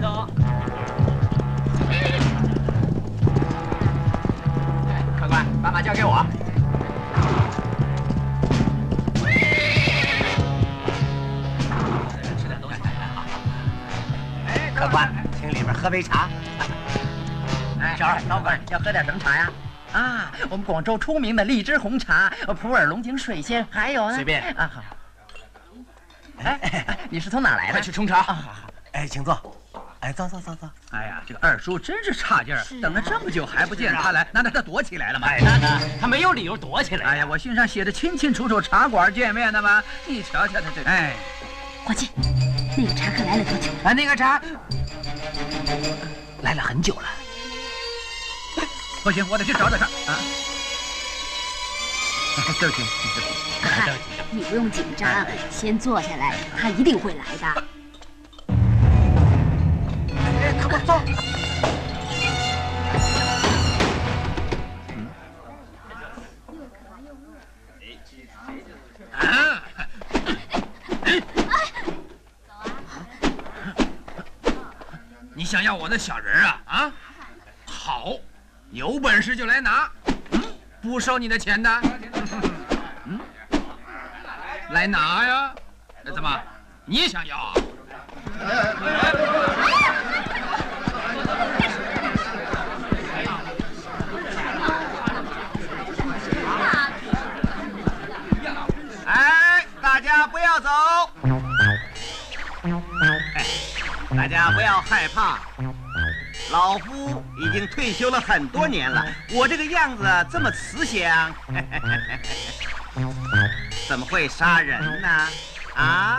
走。 客官，把马交给我。吃点东西。哎，客官，请里边喝杯茶。哎，小二，老板要喝点什么茶呀？啊，我们广州出名的荔枝红茶，普洱龙井水仙，还有呢。随便啊，好。哎，你是从哪来的？快去冲茶。好。哎，请坐。哎，走。 哎呀，这个二叔真是差劲儿，等了这么久还不见他来，难道他躲起来了吗？ 哎，那他没有理由躲起来。 哎呀，我信上写的清清楚楚，茶馆见面的嘛。你瞧瞧他这，哎， 伙计，那个茶客来了多久？ 啊，那个茶来了很久了。不行，我得去找找他啊！对不起， 你不用紧张，先坐下来，他一定会来的。 哎，客官坐。 你想要我的小人啊？啊，好，有本事就来拿，不收你的钱的。来拿呀！怎么，你也想要啊？ 哎，大家不要走。哎，大家不要害怕。老夫已经退休了很多年了，我这个样子这么慈祥，怎么会杀人呢？啊！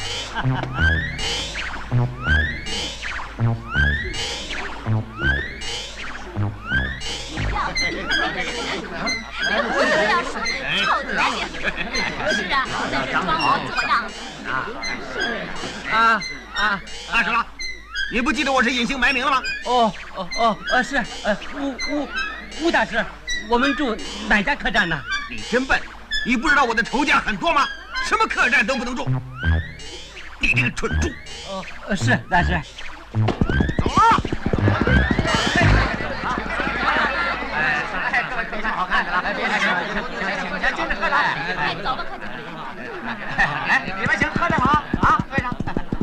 是啊，在这装模作样二叔了，你不记得我是隐姓埋名了吗？ 是，吴大师，我们住哪家客栈呢？ 你真笨，你不知道我的仇家很多吗？什么客栈都不能住。你这个蠢猪！ 是大师。 走了。各位客上好看的了，别太客气，请接着喝茶。 哎，走吧，客气。 来，里边请，喝点好啊，对上。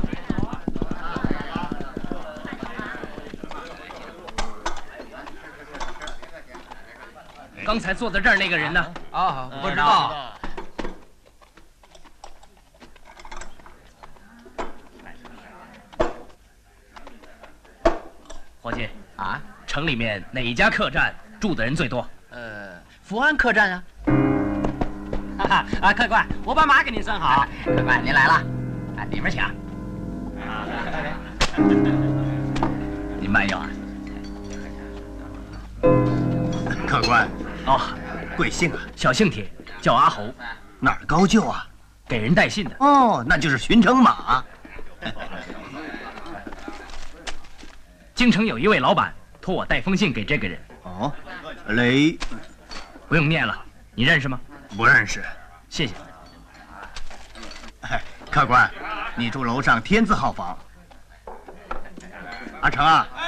刚才坐在这儿那个人呢？ 啊，不知道。 伙计啊， 城里面哪一家客栈住的人最多？ 福安客栈啊。 客官，我把马给您算好。 客官，您来了，里面请。 您慢用啊。 客官， 哦， 贵姓啊？ 小姓铁，叫阿侯， 哪儿高就啊？ 给人带信的。 哦，那就是巡城马。 京城有一位老板托我带封信给这个人。 哦，雷， 不用念了，你认识吗？ 不认识。 谢谢。 客官，你住楼上天字号房。阿成啊，